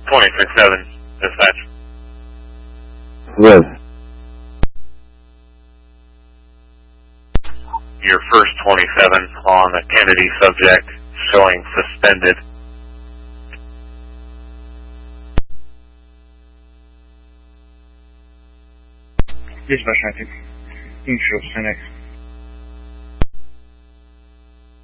26-7, dispatch. Yes. Your first 27 on a Kennedy subject showing suspended. Dispatch 19. Intro, 10X.